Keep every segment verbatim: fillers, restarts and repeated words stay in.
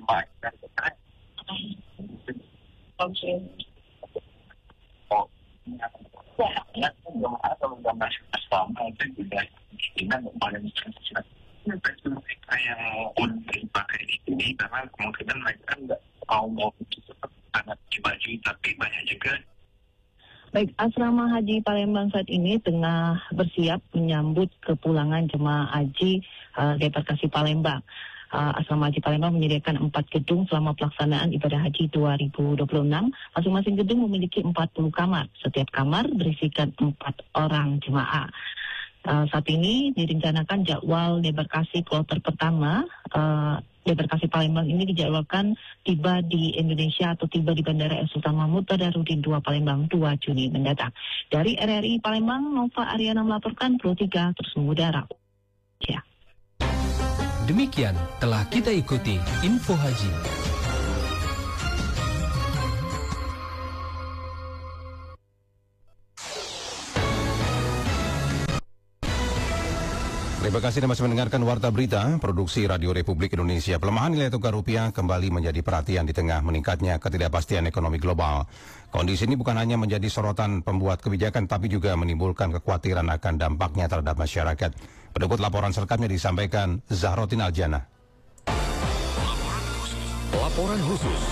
jemaah dan berkait. Oke. Oh, ya, jemaah kalau jemaah asrama itu juga kita paling sensitif. Itu kayak untuk dipakai di sini karena kemungkinan mereka nggak mau mau sangat baju, tapi banyak juga. Baik, Asrama Haji Palembang saat ini tengah bersiap menyambut kepulangan jemaah haji uh, debarkasi Palembang. Uh, Asrama Haji Palembang menyediakan empat gedung selama pelaksanaan ibadah haji dua ribu dua puluh enam. Masing-masing gedung memiliki empat puluh kamar. Setiap kamar berisikan empat orang jemaah. Uh, saat ini direncanakan jadwal debarkasi kloter pertama uh, debarkasi Palembang ini dijadwalkan tiba di Indonesia atau tiba di Bandara Sultan Mahmud Badarudin dua Palembang dua Juni mendatang. Dari R R I Palembang, Nova Ariana melaporkan Pro tiga terus mengudara. Ya. Demikian telah kita ikuti Info Haji. Terima kasih Anda masih mendengarkan Warta Berita, produksi Radio Republik Indonesia. Pelemahan nilai tukar rupiah kembali menjadi perhatian di tengah meningkatnya ketidakpastian ekonomi global. Kondisi ini bukan hanya menjadi sorotan pembuat kebijakan, tapi juga menimbulkan kekhawatiran akan dampaknya terhadap masyarakat. Berikut laporan selengkapnya disampaikan Zahrotin Aljana. Laporan khusus.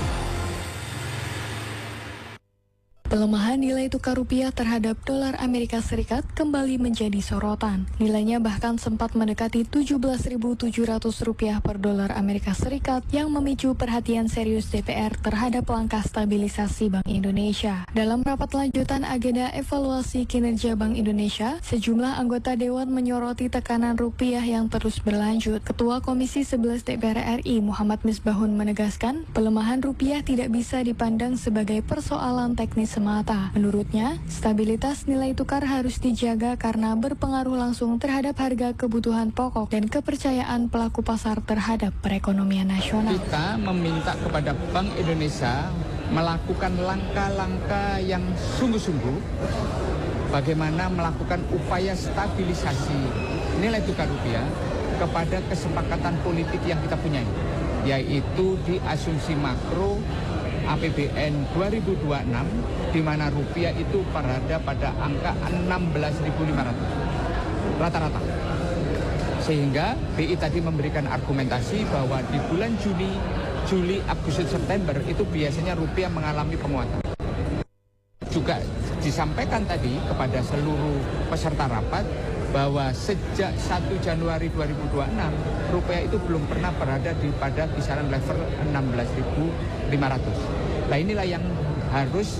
Pelemahan nilai tukar rupiah terhadap dolar Amerika Serikat kembali menjadi sorotan. Nilainya bahkan sempat mendekati tujuh belas ribu tujuh ratus rupiah per dolar Amerika Serikat yang memicu perhatian serius D P R terhadap langkah stabilisasi Bank Indonesia. Dalam rapat lanjutan agenda evaluasi kinerja Bank Indonesia, sejumlah anggota Dewan menyoroti tekanan rupiah yang terus berlanjut. Ketua Komisi sebelas D P R R I Muhammad Misbahun menegaskan, pelemahan rupiah tidak bisa dipandang sebagai persoalan teknis semata. Menurutnya, stabilitas nilai tukar harus dijaga karena berpengaruh langsung terhadap harga kebutuhan pokok dan kepercayaan pelaku pasar terhadap perekonomian nasional. Kita meminta kepada Bank Indonesia melakukan langkah-langkah yang sungguh-sungguh bagaimana melakukan upaya stabilisasi nilai tukar rupiah kepada kesepakatan politik yang kita punyai, yaitu di asumsi makro A P B N dua ribu dua puluh enam, di mana rupiah itu berada pada angka enam belas ribu lima ratus rata-rata. Sehingga B I tadi memberikan argumentasi bahwa di bulan Juni, Juli, Agustus, September itu biasanya rupiah mengalami penguatan. Juga disampaikan tadi kepada seluruh peserta rapat bahwa sejak satu Januari dua ribu dua puluh enam rupiah itu belum pernah berada di pada kisaran level enam belas ribu lima ratus. Nah, inilah yang harus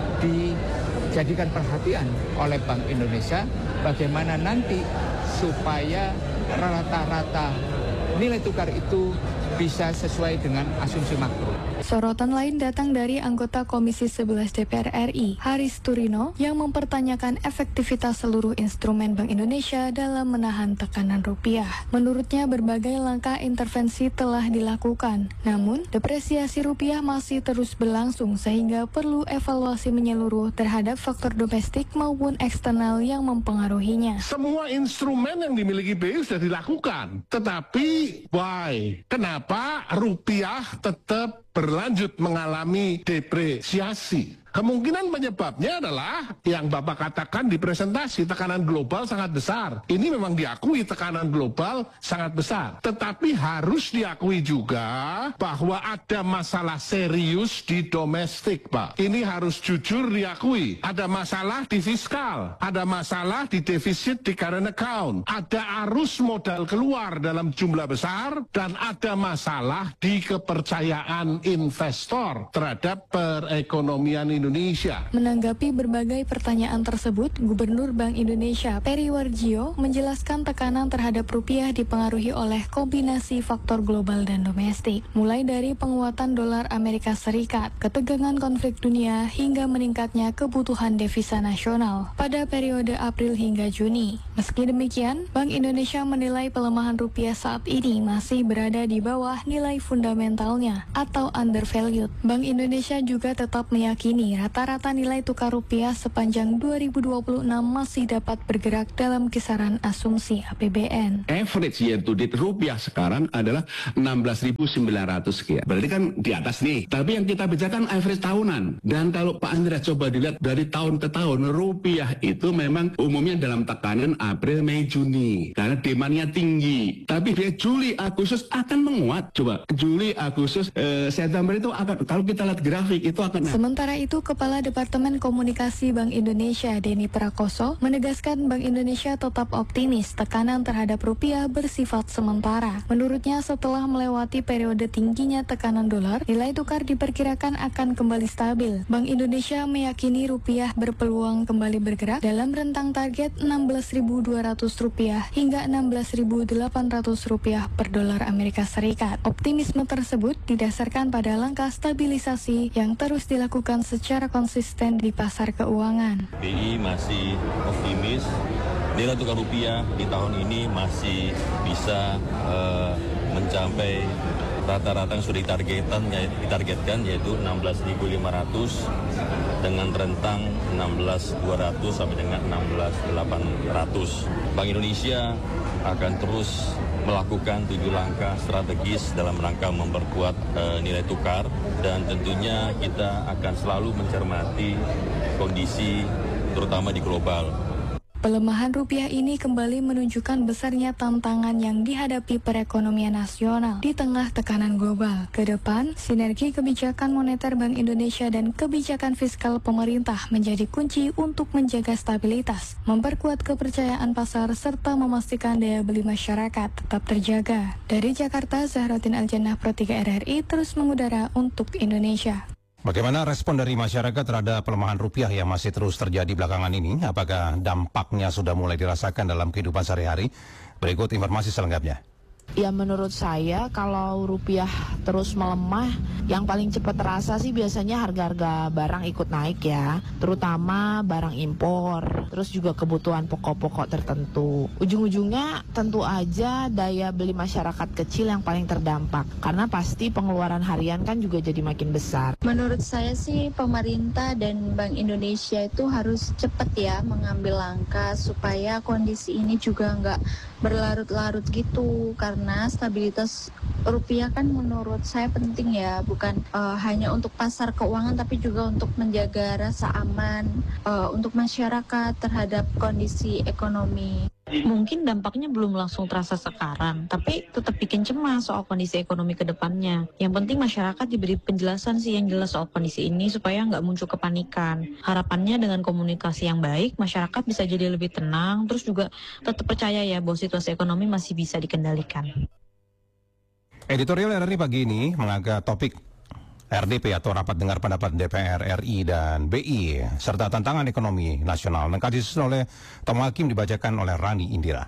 dijadikan perhatian oleh Bank Indonesia bagaimana nanti supaya rata-rata nilai tukar itu bisa sesuai dengan asumsi makro. Sorotan lain datang dari anggota Komisi sebelas D P R R I, Haris Turino, yang mempertanyakan efektivitas seluruh instrumen Bank Indonesia dalam menahan tekanan rupiah. Menurutnya, berbagai langkah intervensi telah dilakukan, namun depresiasi rupiah masih terus berlangsung sehingga perlu evaluasi menyeluruh terhadap faktor domestik maupun eksternal yang mempengaruhinya. Semua instrumen yang dimiliki B I sudah dilakukan, tetapi why? Kenapa rupiah tetap berlanjut mengalami depresiasi? Kemungkinan penyebabnya adalah yang Bapak katakan di presentasi, tekanan global sangat besar. Ini memang diakui tekanan global sangat besar. Tetapi harus diakui juga bahwa ada masalah serius di domestik, Pak. Ini harus jujur diakui. Ada masalah di fiskal, ada masalah di defisit di current account, ada arus modal keluar dalam jumlah besar, dan ada masalah di kepercayaan investor terhadap perekonomian Indonesia. Indonesia. Menanggapi berbagai pertanyaan tersebut, Gubernur Bank Indonesia Peri Warjio menjelaskan tekanan terhadap rupiah dipengaruhi oleh kombinasi faktor global dan domestik, mulai dari penguatan dolar Amerika Serikat, ketegangan konflik dunia, hingga meningkatnya kebutuhan devisa nasional pada periode April hingga Juni. Meski demikian, Bank Indonesia menilai pelemahan rupiah saat ini masih berada di bawah nilai fundamentalnya atau undervalued. Bank Indonesia juga tetap meyakini ini, rata-rata nilai tukar rupiah sepanjang dua ribu dua puluh enam masih dapat bergerak dalam kisaran asumsi A P B N. Average year to date rupiah sekarang adalah enam belas ribu sembilan ratus sekian. Berarti kan di atas nih. Tapi yang kita bicarakan average tahunan. Dan kalau Pak Andreas coba dilihat dari tahun ke tahun, rupiah itu memang umumnya dalam tekanan April, Mei, Juni. Karena demandnya tinggi. Tapi dia Juli, Agustus akan menguat. Coba Juli, Agustus, eh, September itu akan, kalau kita lihat grafik itu akan. Sementara itu, Kepala Departemen Komunikasi Bank Indonesia Denny Prakoso menegaskan Bank Indonesia tetap optimis tekanan terhadap rupiah bersifat sementara. Menurutnya, setelah melewati periode tingginya tekanan dolar, nilai tukar diperkirakan akan kembali stabil. Bank Indonesia meyakini rupiah berpeluang kembali bergerak dalam rentang target enam belas ribu dua ratus rupiah hingga enam belas ribu delapan ratus rupiah per dolar Amerika Serikat. Optimisme tersebut didasarkan pada langkah stabilisasi yang terus dilakukan secara konsisten di pasar keuangan. B I masih optimis nilai tukar rupiah di tahun ini masih bisa uh, mencapai rata-rata yang sudah ditargetkan, ditargetkan yaitu enam belas ribu lima ratus dengan rentang enam belas ribu dua ratus sampai dengan enam belas ribu delapan ratus. Bank Indonesia akan terus melakukan tujuh langkah strategis dalam rangka memperkuat uh, nilai tukar dan tentunya kita akan selalu mencermati kondisi terutama di global. Pelemahan rupiah ini kembali menunjukkan besarnya tantangan yang dihadapi perekonomian nasional di tengah tekanan global. Kedepan, sinergi kebijakan moneter Bank Indonesia dan kebijakan fiskal pemerintah menjadi kunci untuk menjaga stabilitas, memperkuat kepercayaan pasar, serta memastikan daya beli masyarakat tetap terjaga. Dari Jakarta, Zahrotin Aljannah, Pro tiga R R I, terus mengudara untuk Indonesia. Bagaimana respon dari masyarakat terhadap pelemahan rupiah yang masih terus terjadi belakangan ini? Apakah dampaknya sudah mulai dirasakan dalam kehidupan sehari-hari? Berikut informasi selengkapnya. Ya, menurut saya kalau rupiah terus melemah, yang paling cepat terasa sih biasanya harga-harga barang ikut naik ya, terutama barang impor, terus juga kebutuhan pokok-pokok tertentu. Ujung-ujungnya tentu aja daya beli masyarakat kecil yang paling terdampak, karena pasti pengeluaran harian kan juga jadi makin besar. Menurut saya sih pemerintah dan Bank Indonesia itu harus cepat ya mengambil langkah supaya kondisi ini juga nggak berlarut-larut gitu, karena stabilitas rupiah kan menurut saya penting ya, bukan uh, hanya untuk pasar keuangan tapi juga untuk menjaga rasa aman uh, untuk masyarakat terhadap kondisi ekonomi. Mungkin dampaknya belum langsung terasa sekarang, tapi tetap bikin cemas soal kondisi ekonomi ke depannya. Yang penting masyarakat diberi penjelasan sih yang jelas soal kondisi ini supaya nggak muncul kepanikan. Harapannya dengan komunikasi yang baik, masyarakat bisa jadi lebih tenang, terus juga tetap percaya ya bahwa situasi ekonomi masih bisa dikendalikan. Editorial R R I pagi ini mengangkat topik R D P atau Rapat Dengar Pendapat D P R R I dan B I serta tantangan ekonomi nasional. Lengkap disusun oleh Tom Hakim, dibacakan oleh Rani Indira.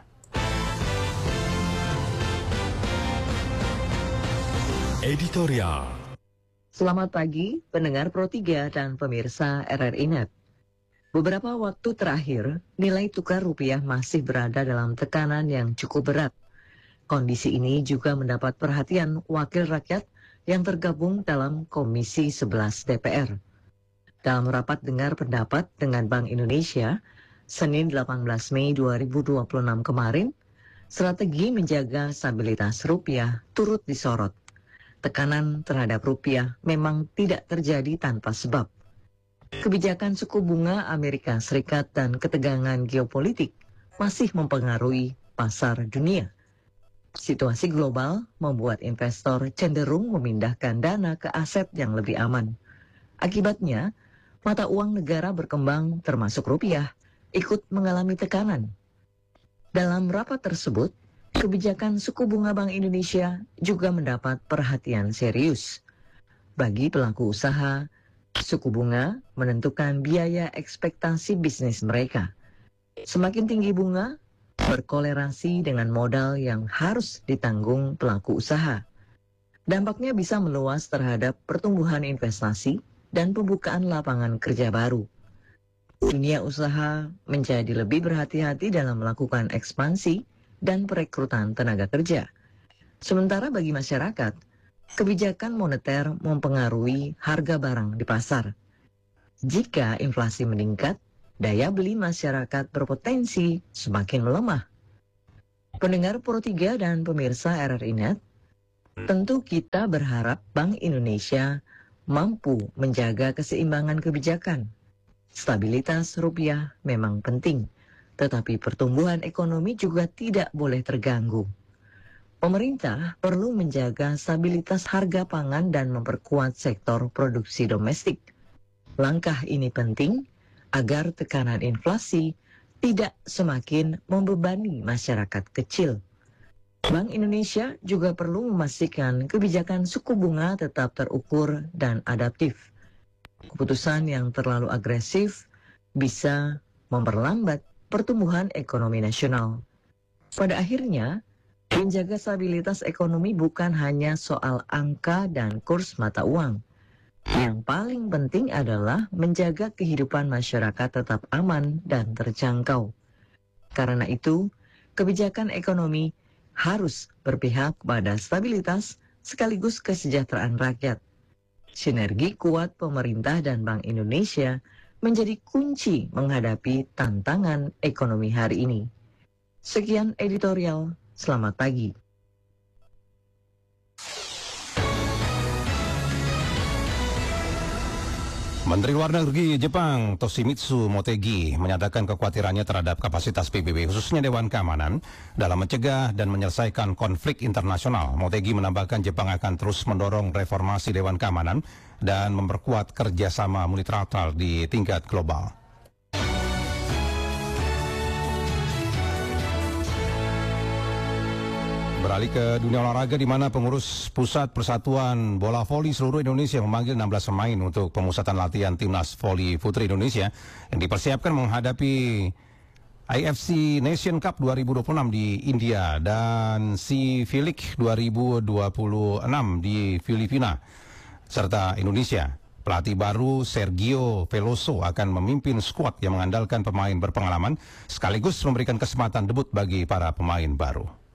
Editorial. Selamat pagi pendengar Pro tiga dan pemirsa R R I Net. Beberapa waktu terakhir, nilai tukar rupiah masih berada dalam tekanan yang cukup berat. Kondisi ini juga mendapat perhatian wakil rakyat yang tergabung dalam Komisi sebelas D P R. Dalam rapat dengar pendapat dengan Bank Indonesia, Senin delapan belas Mei dua ribu dua puluh enam kemarin, strategi menjaga stabilitas rupiah turut disorot. Tekanan terhadap rupiah memang tidak terjadi tanpa sebab. Kebijakan suku bunga Amerika Serikat dan ketegangan geopolitik masih mempengaruhi pasar dunia. Situasi global membuat investor cenderung memindahkan dana ke aset yang lebih aman. Akibatnya, mata uang negara berkembang termasuk rupiah ikut mengalami tekanan. Dalam rapat tersebut, kebijakan suku bunga Bank Indonesia juga mendapat perhatian serius. Bagi pelaku usaha, suku bunga menentukan biaya ekspektasi bisnis mereka. Semakin tinggi bunga, berkolerasi dengan modal yang harus ditanggung pelaku usaha. Dampaknya bisa meluas terhadap pertumbuhan investasi dan pembukaan lapangan kerja baru. Dunia usaha menjadi lebih berhati-hati dalam melakukan ekspansi dan perekrutan tenaga kerja. Sementara bagi masyarakat, kebijakan moneter mempengaruhi harga barang di pasar. Jika inflasi meningkat, daya beli masyarakat berpotensi semakin melemah. Pendengar Pro tiga dan pemirsa R R I Net, tentu kita berharap Bank Indonesia mampu menjaga keseimbangan kebijakan. Stabilitas rupiah memang penting, tetapi pertumbuhan ekonomi juga tidak boleh terganggu. Pemerintah perlu menjaga stabilitas harga pangan dan memperkuat sektor produksi domestik. Langkah ini penting agar tekanan inflasi tidak semakin membebani masyarakat kecil. Bank Indonesia juga perlu memastikan kebijakan suku bunga tetap terukur dan adaptif. Keputusan yang terlalu agresif bisa memperlambat pertumbuhan ekonomi nasional. Pada akhirnya, menjaga stabilitas ekonomi bukan hanya soal angka dan kurs mata uang. Yang paling penting adalah menjaga kehidupan masyarakat tetap aman dan terjangkau. Karena itu, kebijakan ekonomi harus berpihak pada stabilitas sekaligus kesejahteraan rakyat. Sinergi kuat pemerintah dan Bank Indonesia menjadi kunci menghadapi tantangan ekonomi hari ini. Sekian editorial, selamat pagi. Menteri Luar Negeri Jepang Toshimitsu Motegi menyatakan kekhawatirannya terhadap kapasitas P B B khususnya Dewan Keamanan dalam mencegah dan menyelesaikan konflik internasional. Motegi menambahkan Jepang akan terus mendorong reformasi Dewan Keamanan dan memperkuat kerjasama multilateral di tingkat global. Beralih ke dunia olahraga di mana pengurus Pusat Persatuan Bola Voli seluruh Indonesia memanggil enam belas pemain untuk pemusatan latihan Timnas Voli Putri Indonesia yang dipersiapkan menghadapi I F C Nation Cup dua ribu dua puluh enam di India dan Sea League dua ribu dua puluh enam di Filipina serta Indonesia. Pelatih baru Sergio Veloso akan memimpin skuad yang mengandalkan pemain berpengalaman sekaligus memberikan kesempatan debut bagi para pemain baru.